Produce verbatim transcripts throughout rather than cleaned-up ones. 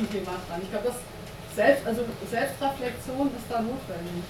politischen Thema dran. Ich glaube, das Selbst, also Selbstreflexion ist da notwendig.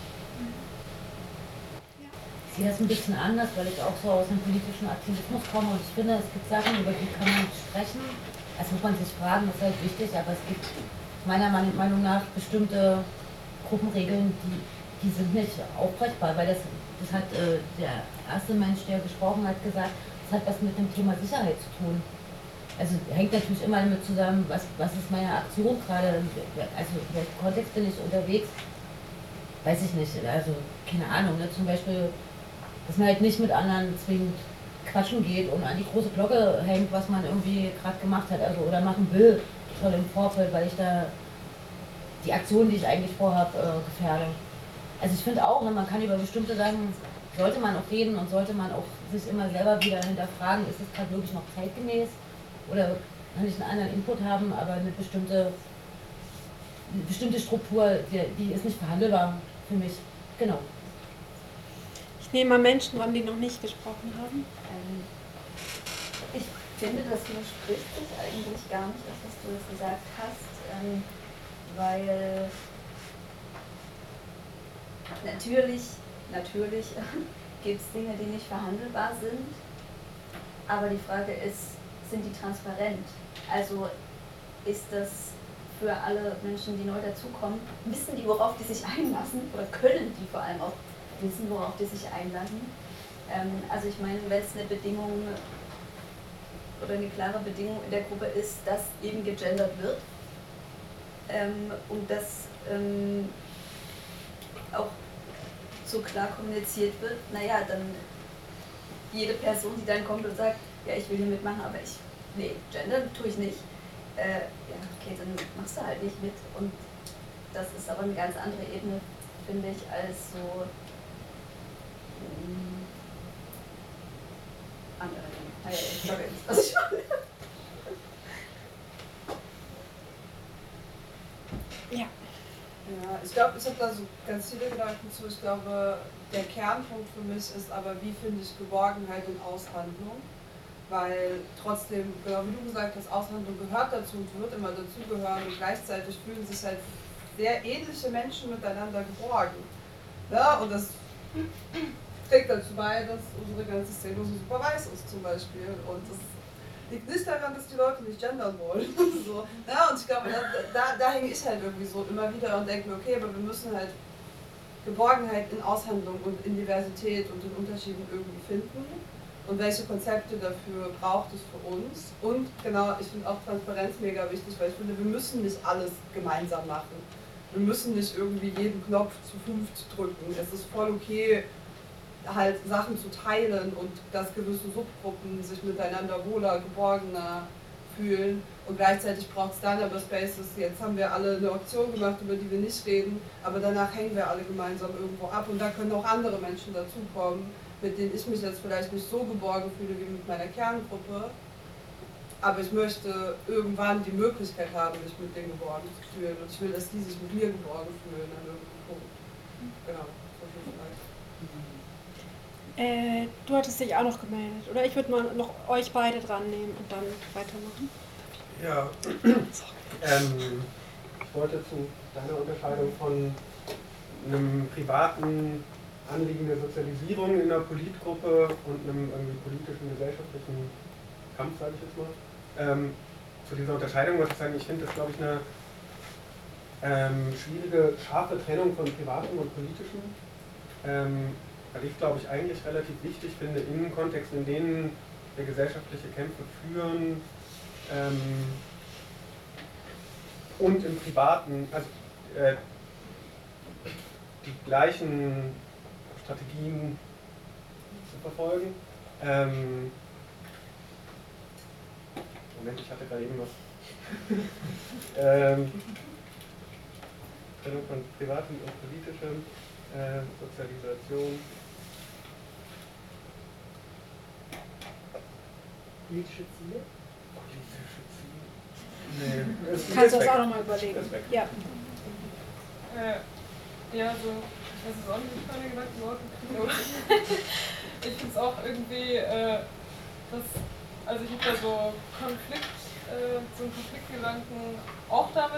Ich sehe das ein bisschen anders, weil ich auch so aus dem politischen Aktivismus komme und ich finde, es gibt Sachen, über die kann man sprechen. Das muss man sich fragen, das ist halt wichtig, aber es gibt meiner Meinung nach bestimmte Gruppenregeln, die, die sind nicht aufbrechbar, weil das, das hat äh, der erste Mensch, der gesprochen hat, gesagt, das hat was mit dem Thema Sicherheit zu tun. Also hängt natürlich immer damit zusammen, was, was ist meine Aktion gerade, also in welchem Kontext bin ich unterwegs, weiß ich nicht, also keine Ahnung, ne? Zum Beispiel, dass man halt nicht mit anderen zwingend quatschen geht und an die große Glocke hängt, was man irgendwie gerade gemacht hat, also oder machen will, schon im Vorfeld, weil ich da die Aktion, die ich eigentlich vorhabe, äh, gefährde. Also ich finde auch, ne, man kann über bestimmte Sachen, sollte man auch reden und sollte man auch sich immer selber wieder hinterfragen, ist es gerade wirklich noch zeitgemäß? Oder kann ich einen anderen Input haben, aber eine bestimmte, eine bestimmte Struktur, die, die ist nicht verhandelbar für mich. Genau. Ich nehme mal Menschen ran, die noch nicht gesprochen haben. Ähm, ich finde, das widerspricht sich eigentlich gar nicht, das, was du jetzt gesagt hast, ähm, weil natürlich, natürlich gibt es Dinge, die nicht verhandelbar sind, aber die Frage ist, sind die transparent? Also ist das für alle Menschen, die neu dazukommen, wissen die, worauf die sich einlassen oder können die vor allem auch wissen, worauf die sich einlassen? Ähm, also ich meine, wenn es eine Bedingung oder eine klare Bedingung in der Gruppe ist, dass eben gegendert wird ähm, und dass ähm, auch so klar kommuniziert wird, naja, dann jede Person, die dann kommt und sagt, ja, ich will hier mitmachen, aber ich, nee, gendern tue ich nicht. Äh, ja, okay, dann machst du halt nicht mit. Und das ist aber eine ganz andere Ebene, finde ich, als so ähm, andere Dinge. Ah, ja, ich glaube nicht, was ich meine. Ja. Ja, ich glaube, ich habe da so ganz viele Gedanken zu. Ich glaube, der Kernpunkt für mich ist aber, wie finde ich Geborgenheit in Aushandlung? Weil trotzdem, genau wie du gesagt hast, Aushandlung gehört dazu und wird immer dazugehören und gleichzeitig fühlen sich halt sehr ähnliche Menschen miteinander geborgen. Ja, und das trägt dazu bei, dass unsere ganze Szene so super weiß ist zum Beispiel. Und das liegt nicht daran, dass die Leute nicht gendern wollen. So. Ja, und ich glaube, da, da, da hänge ich halt irgendwie so immer wieder und denke mir, okay, aber wir müssen halt Geborgenheit in Aushandlung und in Diversität und in Unterschieden irgendwie finden. Und welche Konzepte dafür braucht es für uns? Und genau, ich finde auch Transparenz mega wichtig, weil ich finde, wir müssen nicht alles gemeinsam machen. Wir müssen nicht irgendwie jeden Knopf zu fünft drücken. Es ist voll okay, halt Sachen zu teilen und dass gewisse Subgruppen sich miteinander wohler, geborgener fühlen. Und gleichzeitig braucht es dann aber Spaces. Jetzt haben wir alle eine Option gemacht, über die wir nicht reden, aber danach hängen wir alle gemeinsam irgendwo ab und da können auch andere Menschen dazukommen, mit denen ich mich jetzt vielleicht nicht so geborgen fühle wie mit meiner Kerngruppe. Aber ich möchte irgendwann die Möglichkeit haben, mich mit denen geborgen zu fühlen. Und ich will, dass die sich mit mir geborgen fühlen an irgendeinem Punkt. Genau, so viel vielleicht. Äh, du hattest dich auch noch gemeldet, oder? Ich würde mal noch euch beide dran nehmen und dann weitermachen. Ja, ähm, ich wollte zu deiner Unterscheidung von einem privaten Anliegen der Sozialisierung in einer Politgruppe und einem irgendwie politischen, gesellschaftlichen Kampf, sage ich jetzt mal, ähm, zu dieser Unterscheidung muss ich sagen, ich finde das, glaube ich, eine ähm, schwierige, scharfe Trennung von privatem und politischem. Ähm, weil ich, glaube ich, eigentlich relativ wichtig finde, in Kontexten, in denen wir gesellschaftliche Kämpfe führen ähm, und im Privaten, also äh, die gleichen Strategien zu verfolgen. Ähm, Moment, ich hatte gerade eben was. ähm, Trennung von privatem und politischem. Äh, Sozialisation. Politische Ziele? Politische Ziele? Nee. Das Kannst du das auch nochmal überlegen? Ja. Äh, ja, so, ich weiß es auch nicht, wie ich meine Gedanken Worte Ich finde es auch irgendwie, äh, dass, also ich habe da so Konflikt, äh, so einen Konfliktgedanken auch damit.